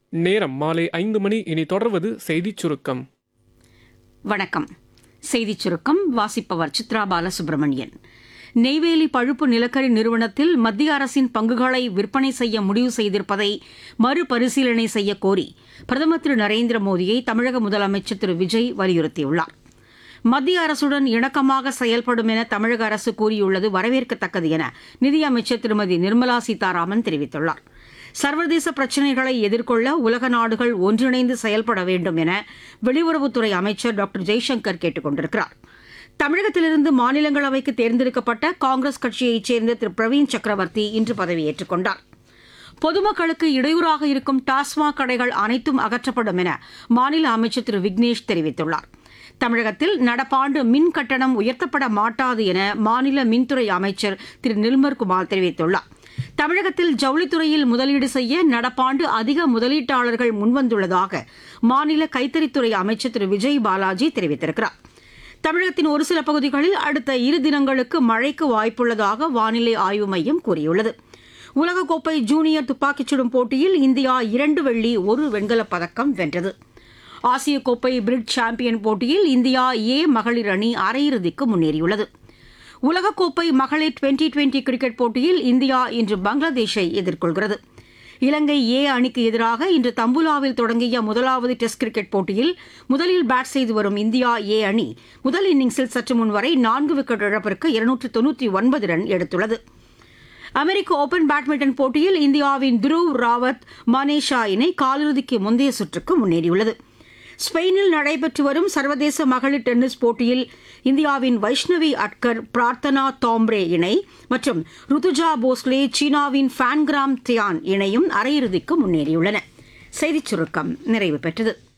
நேரம் மாலை 5 மணி. இனி தொடர்வது செய்திச் சுருக்கம். வணக்கம். செய்திச் சுருக்கம் வாசிப்பவர் சித்ரா பாலசுப்ரமணியன். நெய்வேலி பழுப்பு நிலக்கரி நிறுவனத்தில் மத்திய அரசின் பங்குகளை விற்பனை செய்ய முடிவு செய்திருப்பதை மறுபரிசீலனை செய்ய கோரி பிரதமர் திரு நரேந்திர மோடியை தமிழக முதலமைச்சர் திரு விஜய் வலியுறுத்தியுள்ளார். மத்திய அரசுடன் இணக்கமாக செயல்படும் என தமிழக அரசு கூறியுள்ளது வரவேற்கத்தக்கது என நிதியமைச்சர் திருமதி நிர்மலா சீதாராமன் தெரிவித்துள்ளார். சர்வதேச பிரச்சினைகளை எதிர்கொள்ள உலக நாடுகள் ஒன்றிணைந்து செயல்பட வேண்டும் என வெளியுறவுத்துறை அமைச்சர் டாக்டர் ஜெய்சங்கர் கேட்டுக் கொண்டிருக்கிறார். தமிழகத்திலிருந்து மாநிலங்களவைக்கு தேர்ந்தெடுக்கப்பட்ட காங்கிரஸ் கட்சியைச் சேர்ந்த திரு பிரவீன் சக்கரவர்த்தி இன்று பதவியேற்றுக் கொண்டார். பொதுமக்களுக்கு இடையூறாக இருக்கும் டாஸ்மாக் கடைகள் அனைத்தும் அகற்றப்படும் என மாநில அமைச்சர் திரு விக்னேஷ் தெரிவித்துள்ளார். தமிழகத்தில் நடப்பாண்டு மின் கட்டணம் உயர்த்தப்பட மாட்டாது என மாநில மின்துறை அமைச்சர் திரு நிர்மல்குமார் தெரிவித்துள்ளார். தமிழகத்தில் ஜவுளித்துறையில் முதலீடு செய்ய நடப்பாண்டு அதிக முதலீட்டாளர்கள் முன்வந்துள்ளதாக மாநில கைத்தறித்துறை அமைச்சர் திரு விஜய் பாலாஜி தெரிவித்திருக்கிறார். தமிழகத்தின் ஒரு சில பகுதிகளில் அடுத்த 2 தினங்களுக்கு மழைக்கு வாய்ப்புள்ளதாக வானிலை ஆய்வு மையம் கூறியுள்ளது. உலகக்கோப்பை ஜூனியர் துப்பாக்கிச் சுடும் போட்டியில் இந்தியா 2 வெள்ளி 1 வெண்கலப் பதக்கம் வென்றது. ஆசிய கோப்பை பிரிட்ஜ் சாம்பியன் போட்டியில் இந்தியா மகளிர் அணி அரையிறுதிக்கு முன்னேறியுள்ளது. உலகக்கோப்பை மகளிர் 2020 கிரிக்கெட் போட்டியில் இந்தியா இன்று பங்களாதேஷை எதிர்கொள்கிறது. இலங்கை அணிக்கு எதிராக இன்று தம்புலாவில் தொடங்கிய முதலாவது டெஸ்ட் கிரிக்கெட் போட்டியில் முதலில் பேட் செய்து வரும் இந்தியா அணி முதல் இன்னிங்ஸில் சற்று முன் வரை 4 விக்கெட் இழப்பிற்கு 299 ரன் எடுத்துள்ளது. அமெரிக்க ஓபன் பேட்மிண்டன் போட்டியில் இந்தியாவின் துருவ் ராவத் மனேஷா இணை காலிறுதிக்கு முந்தைய சுற்றுக்கு முன்னேறியுள்ளது. ஸ்பெயினில் நடைபெற்று வரும் சர்வதேச மகளிர் டென்னிஸ் போட்டியில் இந்தியாவின் வைஷ்ணவி அட்கர், பிரார்த்தனா தாம்ப்ரே இணை மற்றும் ருத்துஜா போஸ்லே சீனாவின் ஃபேன்கிராம் தியான் இணையும் அரையிறுதிக்கு முன்னேறியுள்ளன. செய்திச் சுருக்கம் நிறைவு பெற்றது.